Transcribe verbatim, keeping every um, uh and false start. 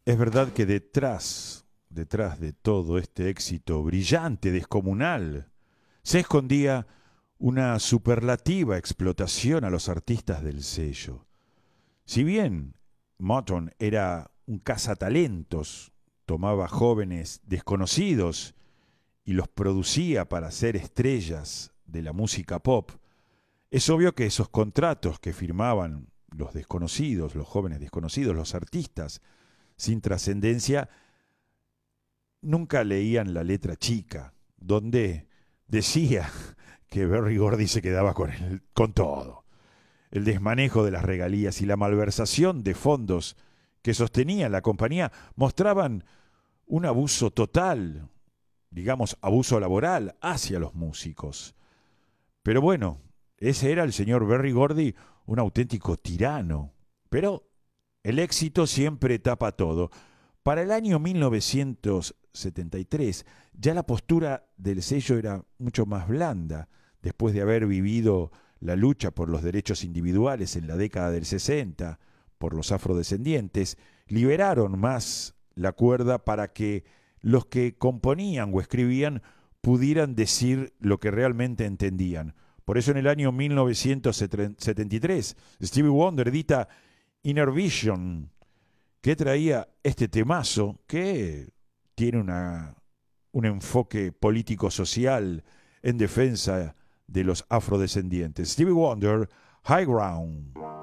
Es verdad que detrás, detrás de todo este éxito brillante, descomunal, se escondía una superlativa explotación a los artistas del sello. Si bien Motown era un cazatalentos, tomaba jóvenes desconocidos y los producía para ser estrellas de la música pop, es obvio que esos contratos que firmaban los desconocidos, los jóvenes desconocidos, los artistas sin trascendencia, nunca leían la letra chica, donde decía que Berry Gordy se quedaba con, el, con todo. El desmanejo de las regalías y la malversación de fondos que sostenía la compañía mostraban un abuso total, digamos, abuso laboral hacia los músicos. Pero bueno, ese era el señor Berry Gordy, un auténtico tirano. Pero el éxito siempre tapa todo. Para el año mil novecientos setenta y tres, ya la postura del sello era mucho más blanda, después de haber vivido la lucha por los derechos individuales en la década del sesenta, por los afrodescendientes, liberaron más la cuerda para que los que componían o escribían pudieran decir lo que realmente entendían. Por eso en el año mil novecientos setenta y tres, Stevie Wonder edita Inner Vision, que traía este temazo que tiene una, un enfoque político-social en defensa de los afrodescendientes. Stevie Wonder, High Ground.